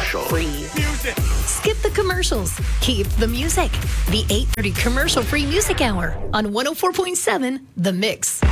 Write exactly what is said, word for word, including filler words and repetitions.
commercial free. Music. Skip the commercials. Keep the music. The eight thirty commercial free music hour on one oh four point seven The Mix.